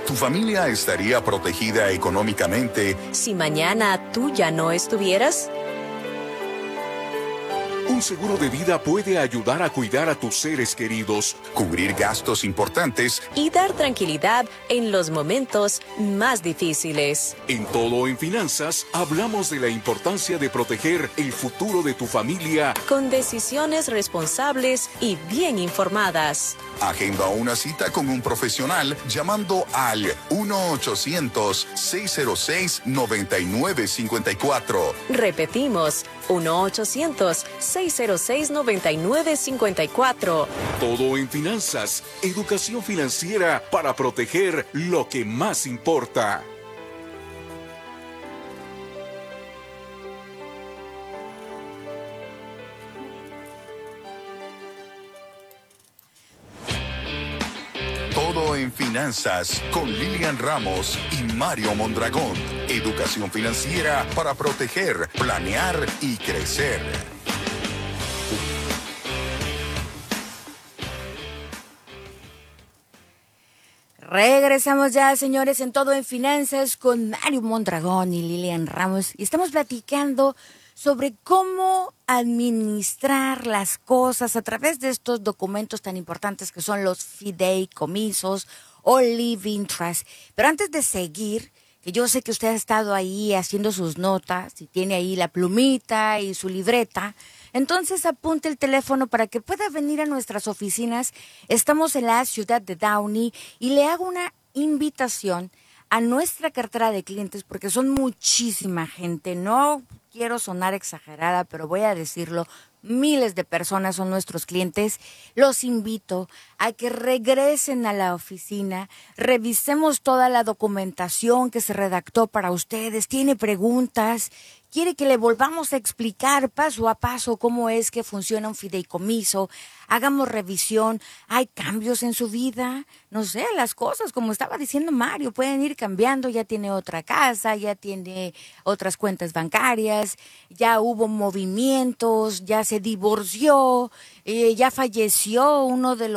¿Tu familia estaría protegida económicamente si mañana tú ya no estuvieras? Un seguro de vida puede ayudar a cuidar a tus seres queridos, cubrir gastos importantes y dar tranquilidad en los momentos más difíciles? En Todo en Finanzas hablamos de la importancia de proteger el futuro de tu familia con decisiones responsables y bien informadas. Agenda una cita con un profesional llamando al 1-800-606-9954. Repetimos, 1-800-606-9954. Todo en Finanzas, educación financiera para proteger lo que más importa. Todo en Finanzas con Lilian Ramos y Mario Mondragón. Educación financiera para proteger, planear y crecer. Regresamos ya, señores, en Todo en Finanzas con Mario Mondragón y Lilian Ramos. Y estamos platicando sobre cómo administrar las cosas a través de estos documentos tan importantes que son los fideicomisos o living trust. Pero antes de seguir, que yo sé que usted ha estado ahí haciendo sus notas y tiene ahí la plumita y su libreta, entonces apunte el teléfono para que pueda venir a nuestras oficinas. Estamos en la ciudad de Downey y le hago una invitación a nuestra cartera de clientes porque son muchísima gente. No quiero sonar exagerada, pero voy a decirlo. Miles de personas son nuestros clientes. Los invito a que regresen a la oficina, revisemos toda la documentación que se redactó para ustedes. ¿Tiene preguntas? ¿Quiere que le volvamos a explicar paso a paso cómo es que funciona un fideicomiso? Hagamos revisión. ¿Hay cambios en su vida? No sé, las cosas, como estaba diciendo Mario, pueden ir cambiando. Ya tiene otra casa, ya tiene otras cuentas bancarias, ya hubo movimientos, ya se divorció, ya falleció uno de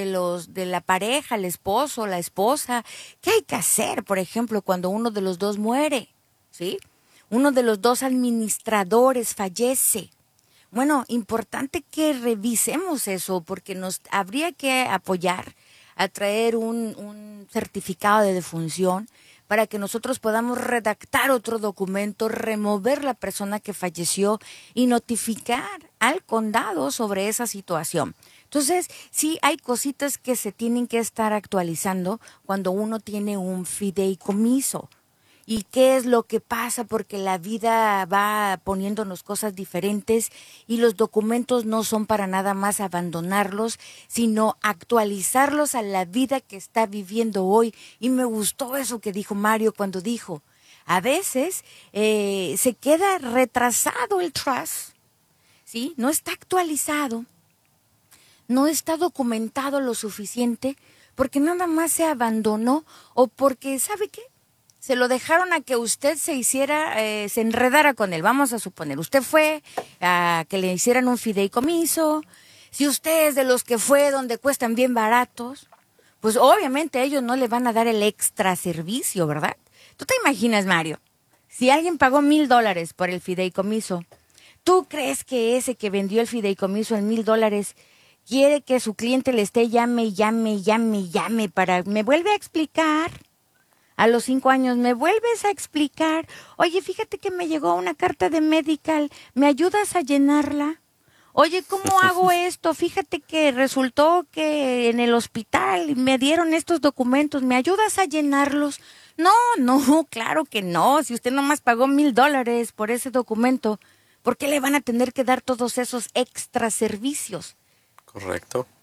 la pareja, el esposo, la esposa. ¿Qué hay que hacer, por ejemplo, cuando uno de los dos muere? ¿Sí? Uno de los dos administradores fallece. Bueno, importante que revisemos eso porque nos habría que apoyar a traer un certificado de defunción para que nosotros podamos redactar otro documento, remover la persona que falleció y notificar al condado sobre esa situación. Entonces, sí hay cositas que se tienen que estar actualizando cuando uno tiene un fideicomiso. ¿Y qué es lo que pasa? Porque la vida va poniéndonos cosas diferentes y los documentos no son para nada más abandonarlos, sino actualizarlos a la vida que está viviendo hoy. Y me gustó eso que dijo Mario cuando dijo, a veces se queda retrasado el trust, ¿sí? No está actualizado, no está documentado lo suficiente porque nada más se abandonó o porque, ¿sabe qué? Se lo dejaron a que usted se enredara con él. Vamos a suponer, usted fue a que le hicieran un fideicomiso. Si usted es de los que fue donde cuestan bien baratos, pues obviamente ellos no le van a dar el extra servicio, ¿verdad? ¿Tú te imaginas, Mario? Si alguien pagó $1,000 por el fideicomiso, ¿tú crees que ese que vendió el fideicomiso en $1,000 quiere que su cliente le esté llame para, me vuelve a explicar? A los 5 años, ¿me vuelves a explicar? Oye, fíjate que me llegó una carta de medical, ¿me ayudas a llenarla? Oye, ¿cómo hago esto? Fíjate que resultó que en el hospital me dieron estos documentos, ¿me ayudas a llenarlos? No, claro que no. Si usted nomás pagó $1,000 por ese documento, ¿por qué le van a tener que dar todos esos extra servicios? Correcto.